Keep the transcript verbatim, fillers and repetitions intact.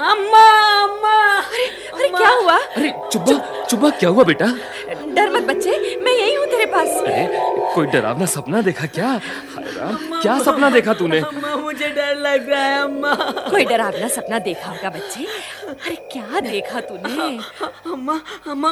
अम्मा अम्मा अरे अरे क्या हुआ? अरे चुब्बा चुब्बा क्या हुआ बेटा? डर मत बच्चे, मैं यही हूँ तेरे पास। अरे कोई डरावना सपना देखा क्या? हाय राम, क्या सपना देखा तूने? अम्मा मुझे डर लग रहा है अम्मा। कोई डरावना सपना देखा होगा बच्चे। अरे क्या देखा तूने? अम्मा अम्मा